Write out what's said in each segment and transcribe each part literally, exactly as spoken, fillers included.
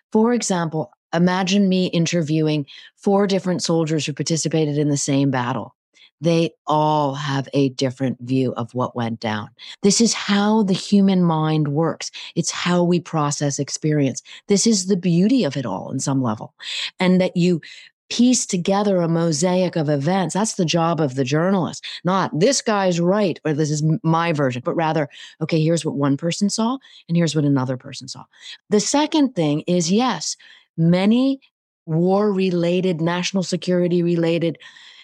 For example, imagine me interviewing four different soldiers who participated in the same battle. They all have a different view of what went down. This is how the human mind works. It's how we process experience. This is the beauty of it all in some level. And that you piece together a mosaic of events. That's the job of the journalist. Not this guy's right or this is my version, but rather, okay, here's what one person saw and here's what another person saw. The second thing is, yes, many war-related, national security-related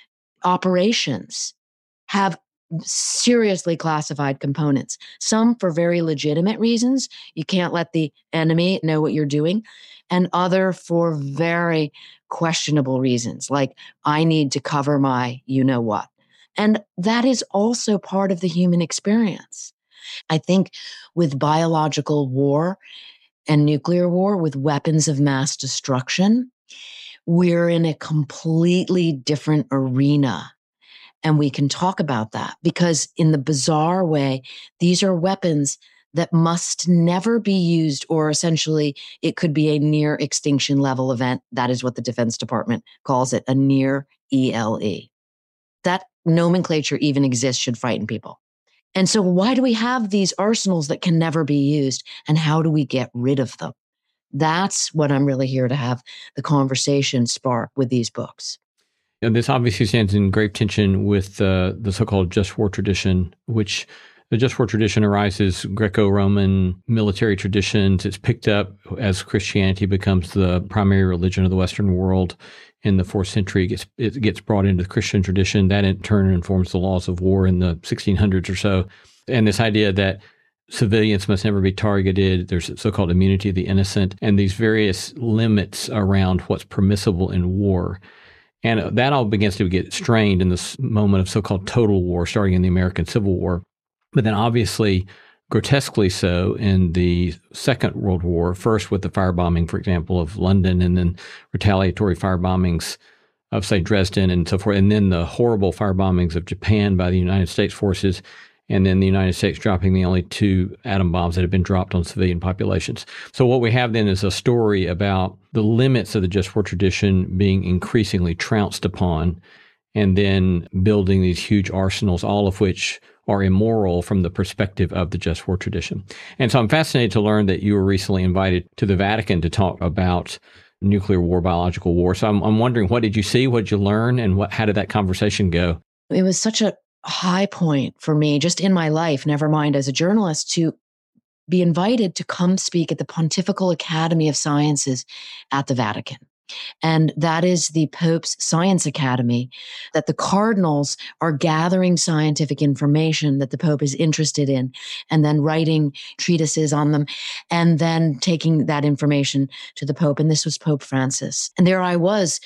operations have seriously classified components, some for very legitimate reasons. You can't let the enemy know what you're doing, and other for very questionable reasons, like I need to cover my you-know-what. And that is also part of the human experience. I think with biological war and nuclear war, with weapons of mass destruction, we're in a completely different arena. And we can talk about that because in the bizarre way, these are weapons that must never be used, or essentially it could be a near extinction level event. That is what the Defense Department calls it, a near E L E. That nomenclature even exists should frighten people. And so why do we have these arsenals that can never be used? And how do we get rid of them? That's what I'm really here to have the conversation spark with these books. And this obviously stands in great tension with uh, the so-called just war tradition, which the just war tradition arises Greco-Roman military traditions. It's picked up as Christianity becomes the primary religion of the Western world in the fourth century. It gets, it gets brought into the Christian tradition. That in turn informs the laws of war in the sixteen hundreds or so. And this idea that civilians must never be targeted. There's so-called immunity of the innocent and these various limits around what's permissible in war. And that all begins to get strained in this moment of so-called total war, starting in the American Civil War. But then obviously, grotesquely so in the Second World War, first with the firebombing, for example, of London, and then retaliatory firebombings of, say, Dresden and so forth, and then the horrible firebombings of Japan by the United States forces, and then the United States dropping the only two atom bombs that had been dropped on civilian populations. So what we have then is a story about the limits of the just war tradition being increasingly trounced upon, and then building these huge arsenals, all of which are immoral from the perspective of the just war tradition. And so I'm fascinated to learn that you were recently invited to the Vatican to talk about nuclear war, biological war. So I'm, I'm wondering, what did you see? What did you learn? And what, how did that conversation go? It was such a high point for me, just in my life, never mind as a journalist, to be invited to come speak at the Pontifical Academy of Sciences at the Vatican. And that is the Pope's Science Academy, that the cardinals are gathering scientific information that the Pope is interested in, and then writing treatises on them, and then taking that information to the Pope. And this was Pope Francis. And there I was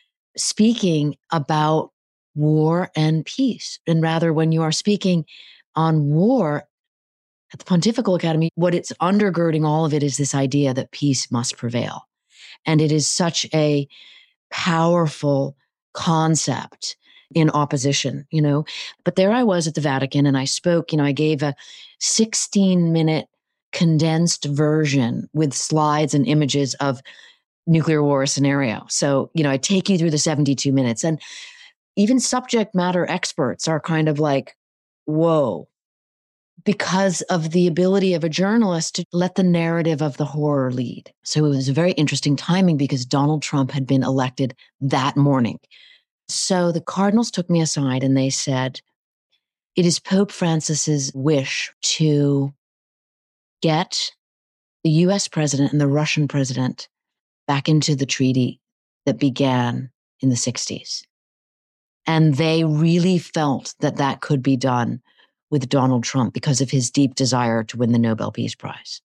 speaking about war and peace. And rather, when you are speaking on war at the Pontifical Academy, what it's undergirding all of it is this idea that peace must prevail. And it is such a powerful concept in opposition, you know. But there I was at the Vatican, and I spoke, you know, I gave a sixteen minute condensed version with slides and images of nuclear war scenario. So, you know, I take you through the seventy-two minutes, and even subject matter experts are kind of like, whoa, because of the ability of a journalist to let the narrative of the horror lead. So it was a very interesting timing because Donald Trump had been elected that morning. So the cardinals took me aside and they said, it is Pope Francis's wish to get the U S president and the Russian president back into the treaty that began in the sixties. And they really felt that that could be done with Donald Trump because of his deep desire to win the Nobel Peace Prize.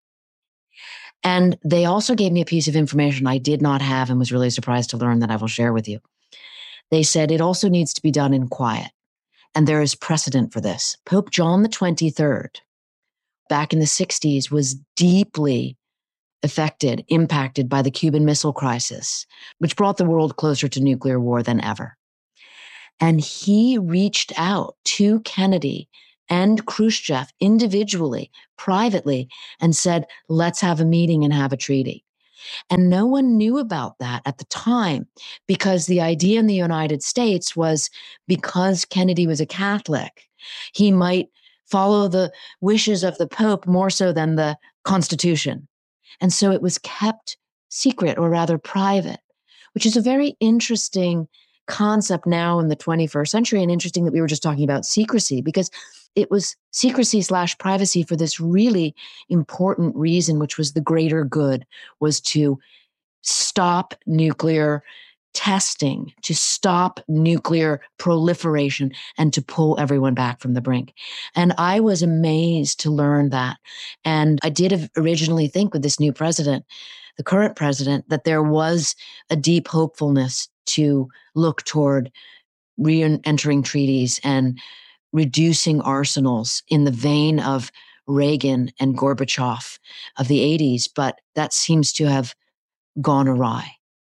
And they also gave me a piece of information I did not have and was really surprised to learn that I will share with you. They said it also needs to be done in quiet. And there is precedent for this. Pope John the twenty-third, back in the sixties, was deeply affected, impacted by the Cuban Missile Crisis, which brought the world closer to nuclear war than ever. And he reached out to Kennedy and Khrushchev individually, privately, and said, let's have a meeting and have a treaty. And no one knew about that at the time, because the idea in the United States was, because Kennedy was a Catholic, he might follow the wishes of the Pope more so than the Constitution. And so it was kept secret, or rather private, which is a very interesting concept now in the twenty-first century. And interesting that we were just talking about secrecy, because it was secrecy slash privacy for this really important reason, which was the greater good, was to stop nuclear testing, to stop nuclear proliferation, and to pull everyone back from the brink. And I was amazed to learn that. And I did originally think with this new president, the current president, that there was a deep hopefulness to look toward re-entering treaties and reducing arsenals in the vein of Reagan and Gorbachev of the eighties, but that seems to have gone awry.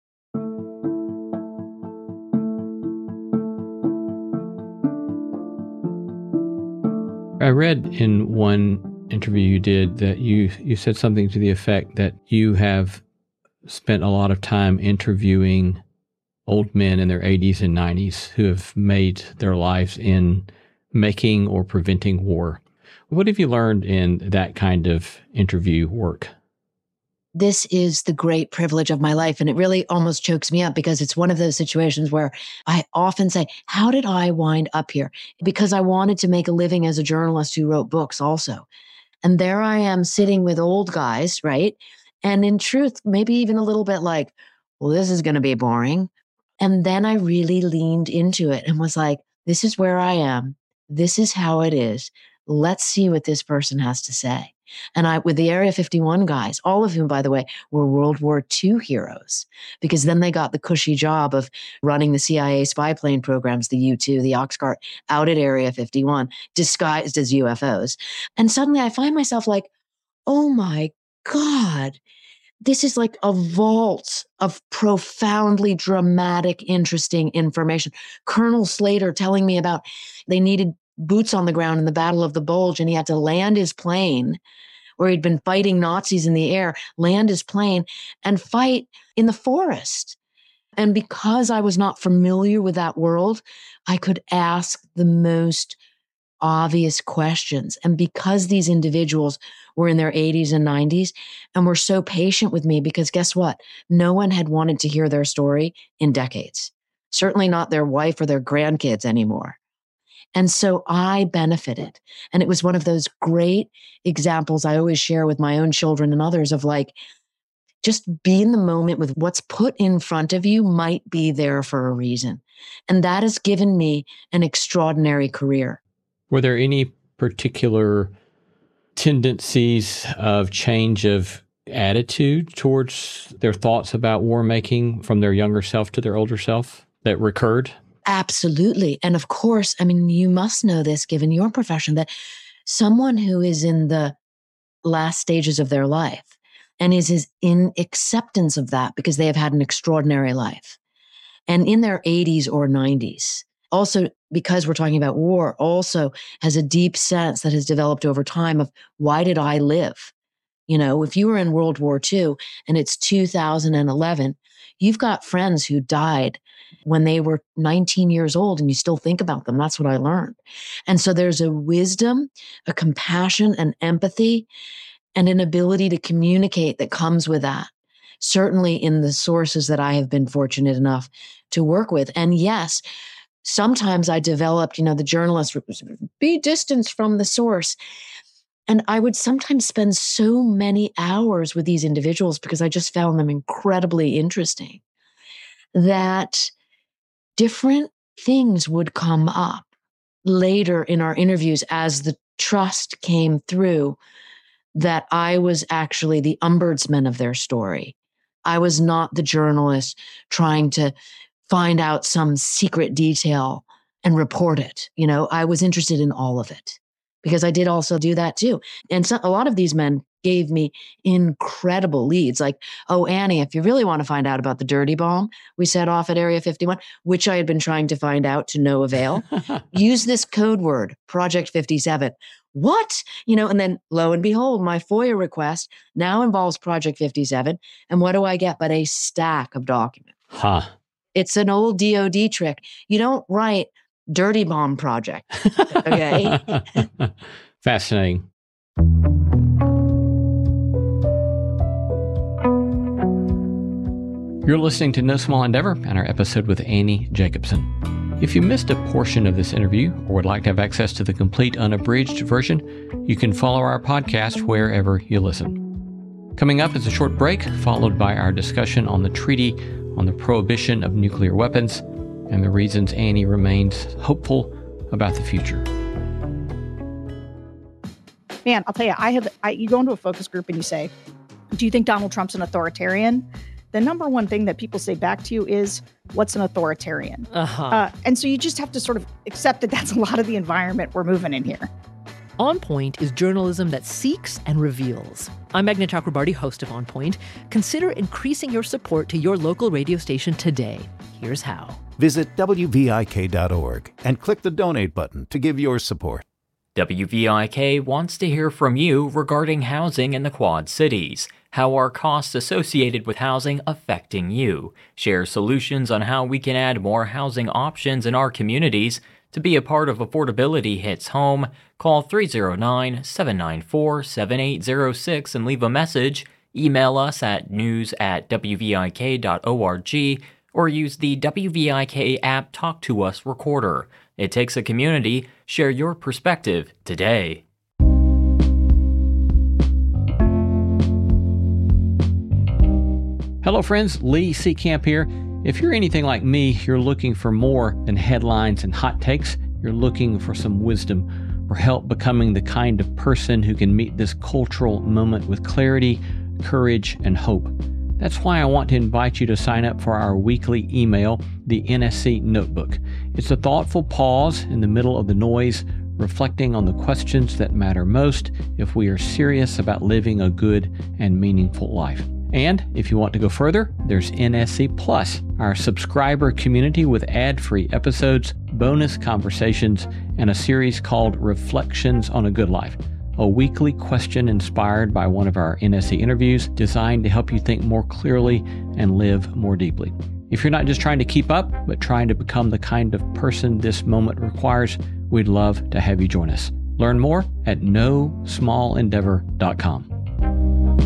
I read in one interview you did that you, you said something to the effect that you have spent a lot of time interviewing old men in their eighties and nineties who have made their lives in making or preventing war. What have you learned in that kind of interview work? This is the great privilege of my life. And it really almost chokes me up, because it's one of those situations where I often say, how did I wind up here? Because I wanted to make a living as a journalist who wrote books also. And there I am sitting with old guys, right? And in truth, maybe even a little bit like, well, this is going to be boring. And then I really leaned into it and was like, this is where I am. This is how it is. Let's see what this person has to say. And I, with the Area fifty-one guys, all of whom, by the way, were World War Two heroes, because then they got the cushy job of running the C I A spy plane programs, the U two, the Oxcart, out at Area fifty-one, disguised as U F Os. And suddenly I find myself like, oh my God, this is like a vault of profoundly dramatic, interesting information. Colonel Slater telling me about they needed boots on the ground in the Battle of the Bulge, and he had to land his plane, where he'd been fighting Nazis in the air, land his plane and fight in the forest. And because I was not familiar with that world, I could ask the most obvious questions. And because these individuals were in their eighties and nineties and were so patient with me, because guess what? No one had wanted to hear their story in decades, certainly not their wife or their grandkids anymore. And so I benefited. And it was one of those great examples I always share with my own children and others of like, just be in the moment with what's put in front of you might be there for a reason. And that has given me an extraordinary career. Were there any particular tendencies of change of attitude towards their thoughts about war making from their younger self to their older self that recurred? Absolutely. And of course, I mean, you must know this given your profession, that someone who is in the last stages of their life and is, is in acceptance of that because they have had an extraordinary life, and in their eighties or nineties, also because we're talking about war, also has a deep sense that has developed over time of, why did I live? You know, if you were in World War Two and it's two thousand eleven, you've got friends who died when they were nineteen years old and you still think about them. That's what I learned. And so there's a wisdom, a compassion, an empathy, and an ability to communicate that comes with that. Certainly in the sources that I have been fortunate enough to work with. And yes, sometimes I developed, you know, the journalist, be distanced from the source. And I would sometimes spend so many hours with these individuals because I just found them incredibly interesting, that different things would come up later in our interviews as the trust came through, that I was actually the ombudsman of their story. I was not the journalist trying to find out some secret detail and report it. You know, I was interested in all of it, because I did also do that too. And so a lot of these men gave me incredible leads. Like, oh, Annie, if you really want to find out about the dirty bomb we set off at Area fifty-one, which I had been trying to find out to no avail, use this code word, Project fifty-seven. What? You know, and then lo and behold, my FOIA request now involves Project fifty-seven. And what do I get but a stack of documents? Huh. It's an old D O D trick. You don't write dirty bomb project. Okay. Fascinating. You're listening to No Small Endeavor and our episode with Annie Jacobsen. If you missed a portion of this interview or would like to have access to the complete unabridged version, you can follow our podcast wherever you listen. Coming up is a short break, followed by our discussion on the Treaty on the Prohibition of Nuclear Weapons and the reasons Annie remains hopeful about the future. Man, I'll tell you, I have. I, you go into a focus group and you say, do you think Donald Trump's an authoritarian? The number one thing that people say back to you is, what's an authoritarian? Uh-huh. Uh, and so you just have to sort of accept that that's a lot of the environment we're moving in here. On Point is journalism that seeks and reveals. I'm Meghna Chakrabarty, host of On Point. Consider increasing your support to your local radio station today. Here's how. Visit W V I K dot org and click the donate button to give your support. W V I K wants to hear from you regarding housing in the Quad Cities. How are costs associated with housing affecting you? Share solutions on how we can add more housing options in our communities. To be a part of Affordability Hits Home, call three oh nine, seven nine four, seven eight oh six and leave a message. Email us at news at w v i k dot org or use the W V I K app Talk to Us recorder. It takes a community. Share your perspective today. Hello friends, Lee Seecamp here. If you're anything like me, you're looking for more than headlines and hot takes. You're looking for some wisdom or help becoming the kind of person who can meet this cultural moment with clarity, courage, and hope. That's why I want to invite you to sign up for our weekly email, the N S C Notebook. It's a thoughtful pause in the middle of the noise, reflecting on the questions that matter most if we are serious about living a good and meaningful life. And if you want to go further, there's N S C Plus, our subscriber community with ad-free episodes, bonus conversations, and a series called Reflections on a Good Life, a weekly question inspired by one of our N S C interviews designed to help you think more clearly and live more deeply. If you're not just trying to keep up, but trying to become the kind of person this moment requires, we'd love to have you join us. Learn more at no small endeavor dot com.